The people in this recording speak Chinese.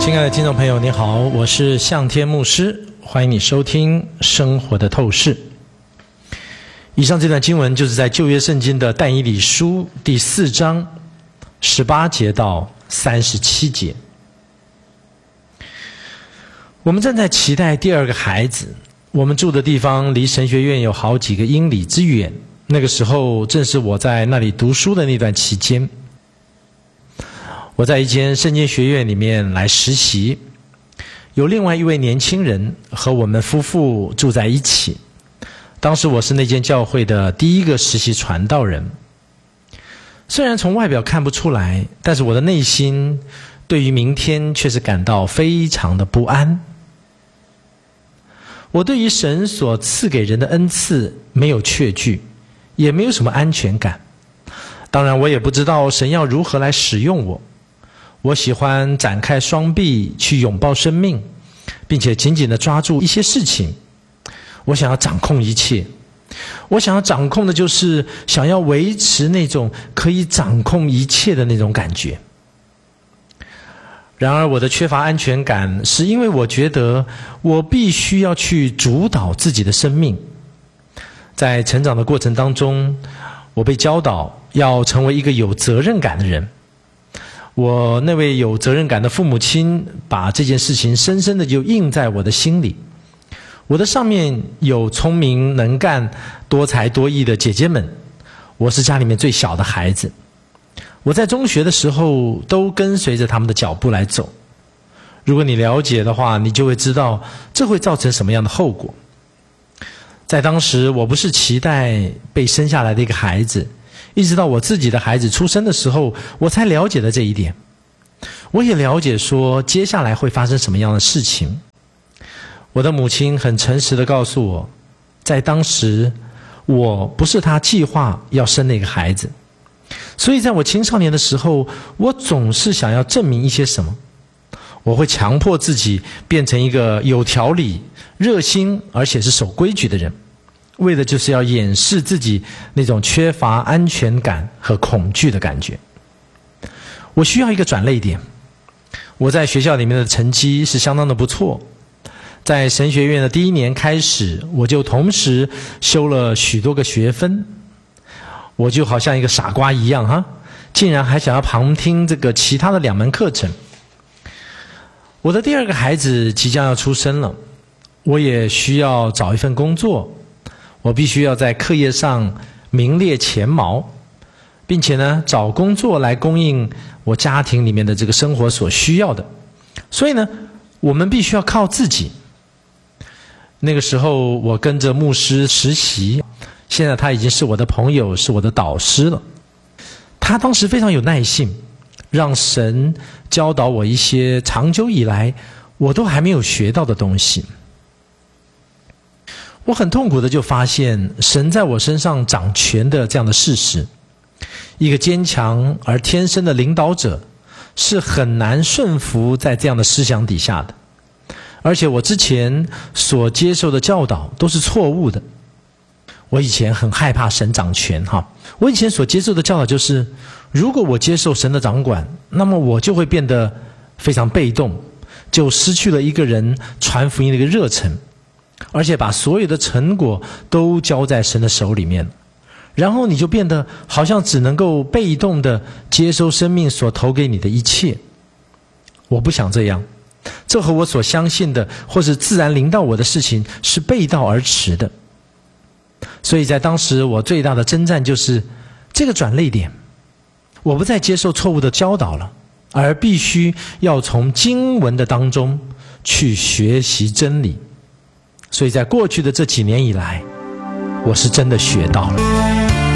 亲爱的听众朋友，你好，我是向天牧师，欢迎你收听生活的透视。以上这段经文就是在旧约圣经的但以理书第4章18节到37节。我们正在期待第二个孩子，我们住的地方离神学院有好几个英里之远，那个时候正是我在那里读书的那段期间。我在一间圣经学院里面来实习，有另外一位年轻人和我们夫妇住在一起。当时我是那间教会的第一个实习传道人。虽然从外表看不出来，但是我的内心对于明天却是感到非常的不安。我对于神所赐给人的恩赐没有确据，也没有什么安全感。当然我也不知道神要如何来使用我。我喜欢展开双臂去拥抱生命，并且紧紧地抓住一些事情。我想要掌控一切，我想要掌控的就是想要维持那种可以掌控一切的那种感觉。然而我的缺乏安全感是因为我觉得我必须要去主导自己的生命。在成长的过程当中，我被教导要成为一个有责任感的人。我那位有责任感的父母亲把这件事情深深的就印在我的心里。我的上面有聪明能干多才多艺的姐姐们，我是家里面最小的孩子。我在中学的时候都跟随着他们的脚步来走。如果你了解的话，你就会知道这会造成什么样的后果。在当时我不是期待被生下来的一个孩子，一直到我自己的孩子出生的时候，我才了解了这一点。我也了解说接下来会发生什么样的事情。我的母亲很诚实地告诉我，在当时我不是她计划要生那个孩子，所以在我青少年的时候，我总是想要证明一些什么。我会强迫自己变成一个有条理、热心而且是守规矩的人，为的就是要掩饰自己那种缺乏安全感和恐惧的感觉。我需要一个转捩点。我在学校里面的成绩是相当的不错，在神学院的第1年开始，我就同时修了许多个学分。我就好像一个傻瓜一样竟然还想要旁听这个其他的2门课程。我的第二个孩子即将要出生了，我也需要找一份工作，我必须要在课业上名列前茅，并且呢找工作来供应我家庭里面的这个生活所需要的。所以呢我们必须要靠自己。那个时候我跟着牧师实习，现在他已经是我的朋友，是我的导师了。他当时非常有耐性，让神教导我一些长久以来我都还没有学到的东西。我很痛苦的就发现神在我身上掌权的这样的事实。一个坚强而天生的领导者是很难顺服在这样的思想底下的，而且我之前所接受的教导都是错误的。我以前很害怕神掌权我以前所接受的教导就是，如果我接受神的掌管，那么我就会变得非常被动，就失去了一个人传福音的一个热忱，而且把所有的成果都交在神的手里面，然后你就变得好像只能够被动的接收生命所投给你的一切。我不想这样，这和我所相信的或是自然临到我的事情是背道而驰的。所以在当时我最大的征战就是这个转捩点，我不再接受错误的教导了，而必须要从经文的当中去学习真理。所以在过去的这几年以来，我是真的学到了。